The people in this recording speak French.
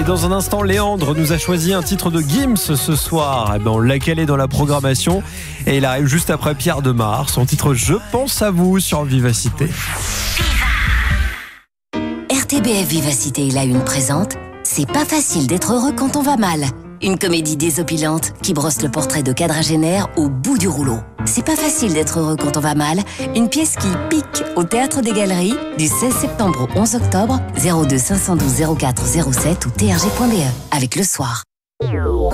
dans un instant, Léandre nous a choisi un titre de Gims ce soir. Eh ben, on l'a calé dans la programmation et il arrive juste après Pierre Demar. Son titre Je pense à vous sur Vivacité. RTBF Vivacité et la Une présente C'est pas facile d'être heureux quand on va mal. Une comédie désopilante qui brosse le portrait de quadragénaire au bout du rouleau. C'est pas facile d'être heureux quand on va mal. Une pièce qui pique au Théâtre des Galeries du 16 septembre au 11 octobre, 02 512 04 07 ou trg.be avec Le Soir.